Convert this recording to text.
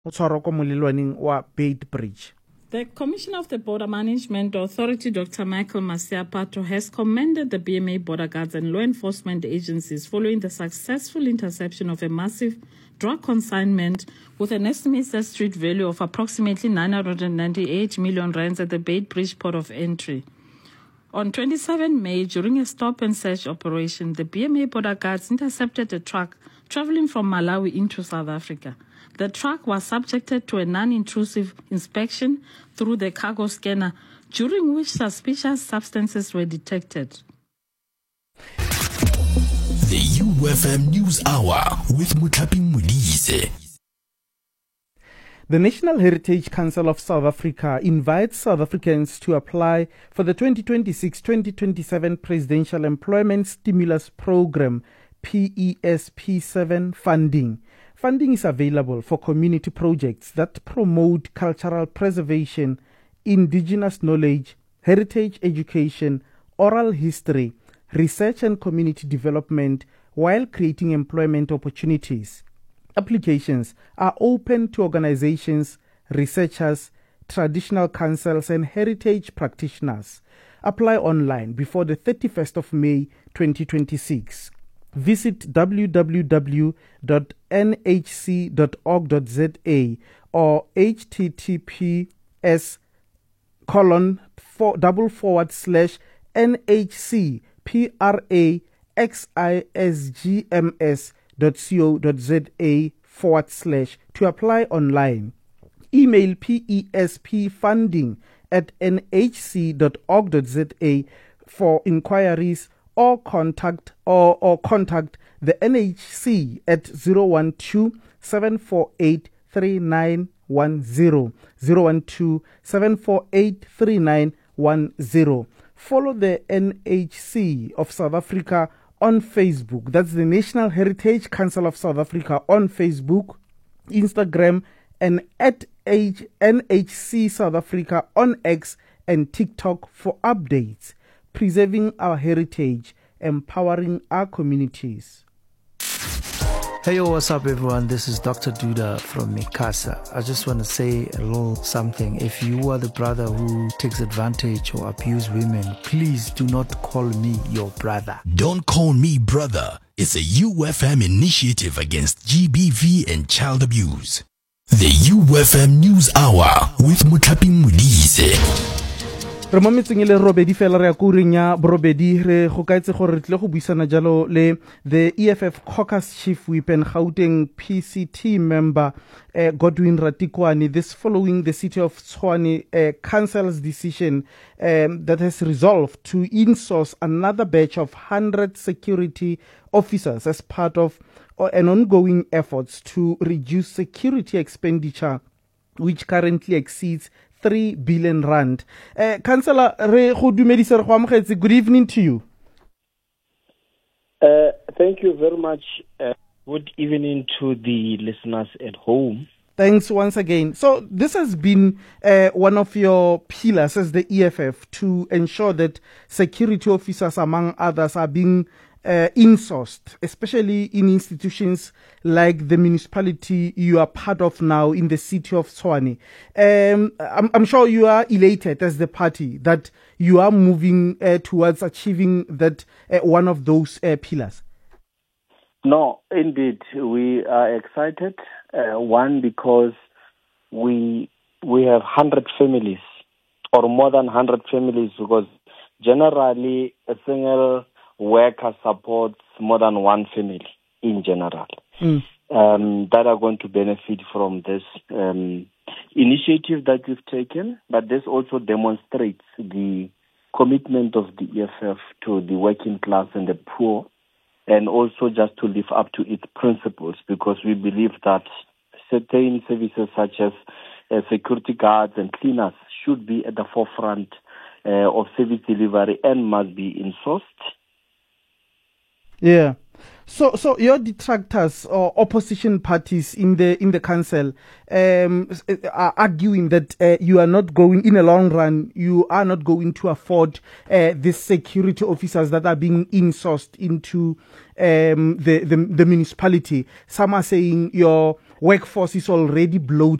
o tshwarwa kwa molelwaneng wa Beitbridge. The Commissioner of the Border Management Authority, Dr. Michael Masiapato, has commended the BMA border guards and law enforcement agencies following the successful interception of a massive drug consignment with an estimated street value of approximately 998 million rands at the Beitbridge port of entry. On 27 May, during a stop-and-search operation, the BMA border guards intercepted a truck traveling from Malawi into South Africa. The truck was subjected to a non-intrusive inspection through the cargo scanner, during which suspicious substances were detected. The UFM News Hour with Muthapi Modise. The National Heritage Council of South Africa invites South Africans to apply for the 2026-2027 Presidential Employment Stimulus Program, PESP7 funding. Funding is available for community projects that promote cultural preservation, indigenous knowledge, heritage education, oral history, research and community development, while creating employment opportunities. Applications are open to organizations, researchers, traditional councils, and heritage practitioners. Apply online before the 31st of May 2026. Visit www.nhc.org.za or https://nhc.praxisgms.co.za/ to apply online. Email pespfunding@nhc.org.za for inquiries or contact the NHC at 012-748-3910, 012-748-3910. Follow the NHC of South Africa on Facebook. That's the National Heritage Council of South Africa on Facebook, Instagram, and at NHC South Africa on X and TikTok for updates. Preserving our heritage, empowering our communities. Hey, yo, what's up, everyone? This is Dr. Duda from Mikasa. I just want to say a little something. If you are the brother who takes advantage or abuse women, please do not call me your brother. Don't call me brother. It's a UFM initiative against GBV and child abuse. The UFM News Hour with Muthapi Modise. Re mo metseng le robedi fela re ya kuring ya borobedi re go kaetse gore re tle go buisana jalo le the EFF caucus chief whip and Gauteng PCT member Godwin Ratikwane, this following the city of Tshwane council's decision that has resolved to insource another batch of 100 security officers as part of an ongoing efforts to reduce security expenditure, which currently exceeds 3 billion rand. Councillor, good evening to you. Thank you very much. Good evening to the listeners at home. Thanks once again. So this has been one of your pillars as the EFF to ensure that security officers, among others, are being insourced, especially in institutions like the municipality you are part of now in the city of Tshwane. I'm sure you are elated as the party that you are moving towards achieving that one of those pillars. No, indeed, we are excited. One, because we have 100 families or more than 100 families, because generally a single worker supports more than one family in general that are going to benefit from this initiative that we've taken. But this also demonstrates the commitment of the EFF to the working class and the poor, and also just to live up to its principles, because we believe that certain services such as security guards and cleaners should be at the forefront of service delivery and must be insourced. Yeah. So your detractors or opposition parties in the council are arguing that you are not going, in the long run, you are not going to afford these security officers that are being insourced into the municipality. Some are saying your workforce is already bloated.